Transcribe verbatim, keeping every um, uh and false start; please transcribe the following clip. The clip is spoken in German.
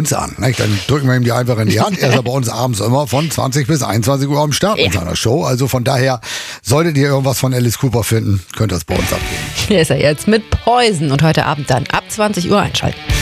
uns an. Nicht? Dann drücken wir ihm die einfach in die Hand. Er ist ja bei uns abends immer von zwanzig bis einundzwanzig Uhr am Start mit Ja. seiner Show. Also von daher, solltet ihr irgendwas von Alice Cooper finden, könnt ihr es bei uns abgeben. Hier ist er jetzt mit Poison und heute Abend dann ab zwanzig Uhr einschalten.